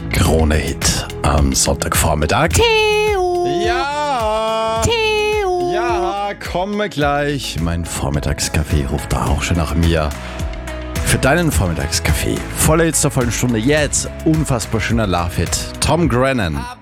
Krone-Hit am Sonntagvormittag. Theo! Ja! Theo! Ja, komme gleich. Mein Vormittagskaffee ruft da auch schon nach mir. Für deinen Vormittagskaffee. Volle Hits der vollen Stunde. Jetzt unfassbar schöner Love-Hit. Tom Grennan.